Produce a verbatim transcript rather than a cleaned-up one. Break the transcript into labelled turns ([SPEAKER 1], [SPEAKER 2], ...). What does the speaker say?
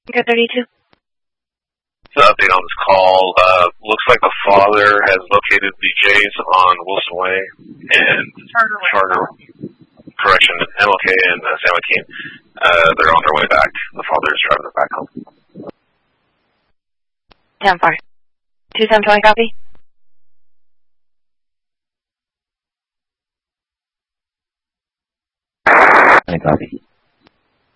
[SPEAKER 1] Okay, thirty-two.
[SPEAKER 2] The update on this call, uh, looks like the father has located the Jays on Wilson Way and
[SPEAKER 1] Charter,
[SPEAKER 2] Charter correction, M L K and uh, San Joaquin. Uh, they're on their way back. The father is driving them back home.
[SPEAKER 1] ten four. two seven twenty, copy?
[SPEAKER 3] I copy.